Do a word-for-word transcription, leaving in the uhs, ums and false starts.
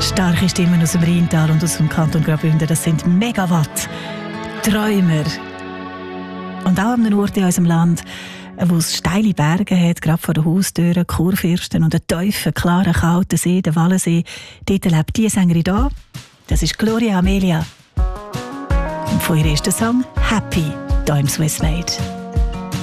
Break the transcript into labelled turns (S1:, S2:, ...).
S1: Starke Stimmen aus dem Rheintal und aus dem Kanton Graubünden, das sind Megawatt Träumer. Und auch an einem Ort in unserem Land, wo es steile Berge hat, gerade vor den Haustüren, Kurfürsten und einen tiefen, klaren, kalten See, den Wallensee. Dort lebt die Sängerin hier. Das ist Gloria Amelia. Und von ihrem ersten Song «Happy» hier im Swissmade.